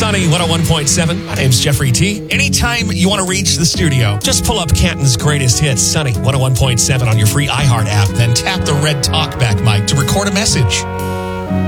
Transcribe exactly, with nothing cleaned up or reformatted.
Sunny one oh one point seven. My name's Jeffrey T. Anytime you want to reach the studio, just pull up Canton's greatest hits, Sunny one oh one point seven on your free iHeart app, then tap the red talkback mic to record a message.